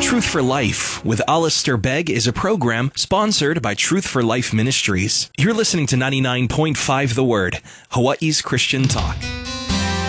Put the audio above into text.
Truth for Life with Alistair Begg is a program sponsored by Truth for Life Ministries. You're listening to 99.5 The Word, Hawaii's Christian Talk.